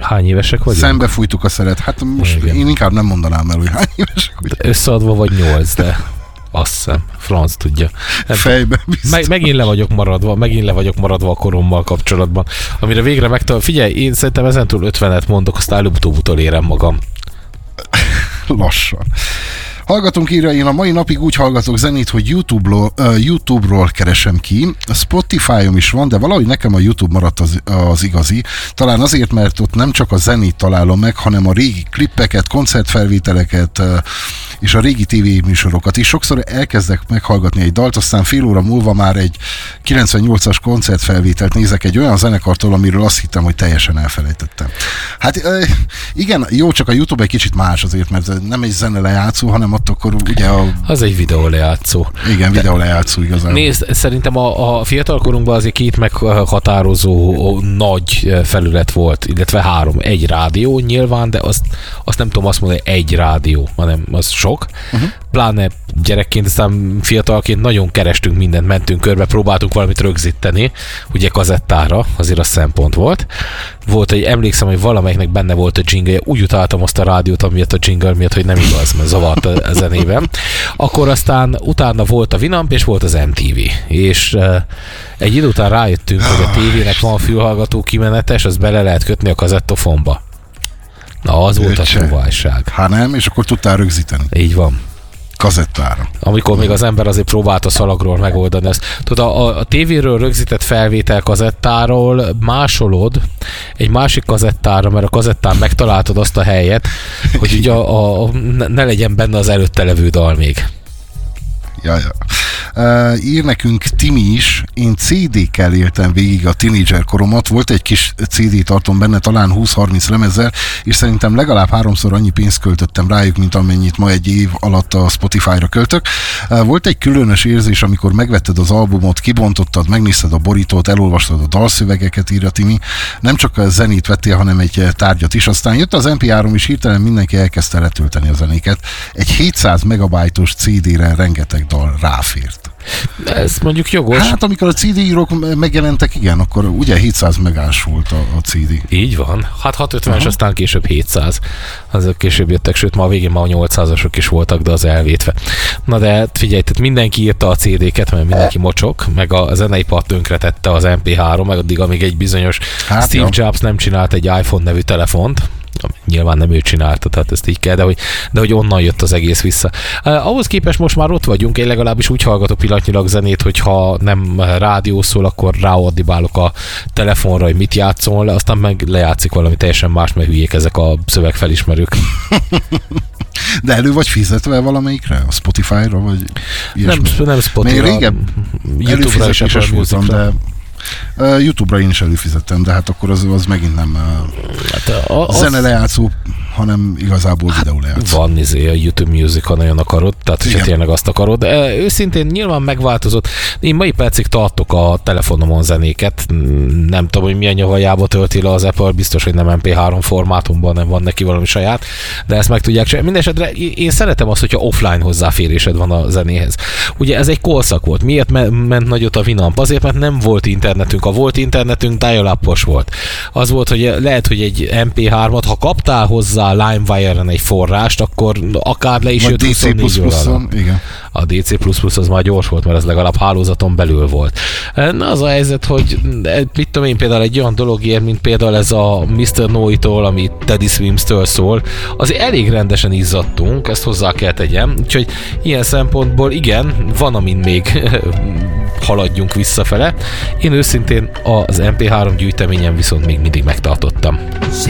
Hány évesek vagyunk? Szembefújtuk a szeret. Hát most igen. Én inkább nem mondanám el, hogy hány évesek vagyunk. Összeadva vagy 8, de azt hiszem, franc tudja. Fejben biztos. Megint le vagyok maradva a korommal kapcsolatban. Amire végre figyelj, én szerintem ezentúl 50-et mondok, aztán előbb-utóbb utolérem magam. Lassan. Hallgatunk, írja, én a mai napig úgy hallgatok zenét, hogy YouTube-ról keresem ki. A Spotify-om is van, de valahogy nekem a YouTube maradt az igazi. Talán azért, mert ott nem csak a zenét találom meg, hanem a régi klippeket, koncertfelvételeket és a régi tévéműsorokat is. Sokszor elkezdek meghallgatni egy dalt, aztán fél óra múlva már egy 98-as koncertfelvételt nézek egy olyan zenekartól, amiről azt hittem, hogy teljesen elfelejtettem. Hát igen, jó, csak a YouTube egy kicsit más azért, mert nem egy zenelejátszó, hanem ott akkor ugye az egy videólejátszó. Igen, videólejátszó igazából. Nézd, szerintem a fiatalkorunkban azért 2 meghatározó nagy felület volt, illetve 3. Egy rádió nyilván, de azt nem tudom azt mondani, egy rádió, hanem az sok. Pláne gyerekként, aztán fiatalként nagyon kerestünk mindent, mentünk körbe, próbáltunk valamit rögzíteni, ugye kazettára, azért az szempont volt. Volt, hogy emlékszem, hogy valamelyiknek benne volt a jingle, úgy utáltam azt a rádiót, amiatt a jingle miatt, hogy nem igaz, mert zavart a zenében. Akkor aztán utána volt a Winamp, és volt az MTV. És egy idő után rájöttünk, hogy a tévének van fülhallgató kimenetes, az bele lehet kötni a kazettofonba. Na, az volt a próbálság. Hát nem, és akkor tudtál rögzíteni. Így van. Kazettára. Amikor még az ember azért próbált a szalagról megoldani ezt. Tudod, a tévéről rögzített felvétel kazettáról másolod egy másik kazettára, mert a kazettán megtaláltad azt a helyet, hogy ugye ne legyen benne az előtte levő dal még. Ja. Ír nekünk Timi is, én CD-kkel éltem végig a tínédzser koromat, volt egy kis CD tartom benne, talán 20-30 lemezzel, és szerintem legalább 3-szor annyi pénzt költöttem rájuk, mint amennyit ma egy év alatt a Spotify-ra költök. Volt egy különös érzés, amikor megvetted az albumot, kibontottad, megnézted a borítót, elolvastad a dalszövegeket, írja Timi. Nem csak a zenét vettél, hanem egy tárgyat is. Aztán jött az MP3 is, hirtelen mindenki elkezdte letölteni a zenéket. Egy 700 megabájtos CD-re rengeteg dal ráfért. Ez mondjuk jogos. Hát amikor a CD-írók megjelentek, igen, akkor ugye 700 megás volt a CD. Így van. Hát 650-es, aztán később 700. Azok később jöttek, sőt, ma a végén már a 800-asok is voltak, de az elvétve. Na de figyelj, tehát mindenki írta a CD-ket, mert mindenki mocsok, meg a zeneipar tönkretette az MP3, meg addig, amíg egy bizonyos Steve Jobs nem csinált egy iPhone nevű telefont. Nyilván nem ő csinálta, tehát ezt így kell, de hogy onnan jött az egész vissza. Ahhoz képest most már ott vagyunk, én legalábbis úgy hallgatok pillanatnyilag zenét, hogyha nem rádió szól, akkor ráaddibálok a telefonra, hogy mit játszol, aztán meg lejátszik valami teljesen más, mert hülyék ezek a szövegfelismerők. De elő vagy fizetve valamelyikre? A Spotify-ra? Vagy nem Spotify-ra. Még régebb előfizetéses voltam, de YouTube-ra én is előfizettem, de hát akkor az megint nem zenelejátszó, hanem igazából videólejátszó. Van a YouTube Music, ha nagyon akarod, tehát hogyha tényleg azt akarod. Őszintén nyilván megváltozott. Én mai percig tartok a telefonomon zenéket, nem tudom, hogy milyen nyavajába tölti le az Apple, biztos, hogy nem MP3 formátumban, nem van neki valami saját, de ezt meg tudják csinálni. Mindenesetre én szeretem azt, hogyha offline hozzáférésed van a zenéhez. Ugye ez egy korszak volt. Miért ment nagyot a Winamp? Azért, mert nem volt internetünk. Ha volt internetünk, dial-up-os volt. Az volt, hogy lehet, hogy egy MP3-at, ha kaptál hozzá LimeWire-en egy forrást, akkor akár le is jött 24 órára. Igen. A DC++ az már gyors volt, mert ez legalább hálózaton belül volt. Na az a helyzet, hogy mit tudom én, például egy olyan dologért, mint például ez a Mr. Noe-tól, ami Teddy Swims-től szól, azért elég rendesen izzadtunk, ezt hozzá kell tegyem, úgyhogy ilyen szempontból igen, van, amin még haladjunk visszafele. Én őszintén az MP3 gyűjteményen viszont még mindig megtartottam.